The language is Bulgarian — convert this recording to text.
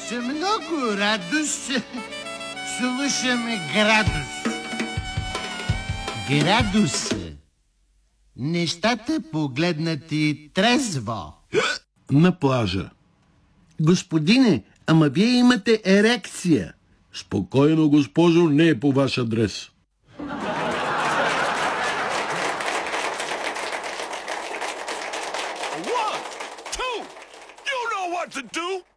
С много радост слушаме Градус. Градус. Нещата погледнати трезво. На плажа. Господине, ама вие имате ерекция. Спокойно, госпожо, не е по ваш адрес. One, two, you know what to do.